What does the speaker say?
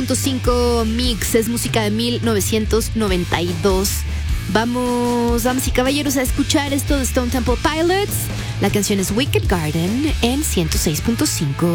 106.5 Mix es música de 1992. Vamos, damas y caballeros, a escuchar esto de Stone Temple Pilots. La canción es Wicked Garden en 106.5.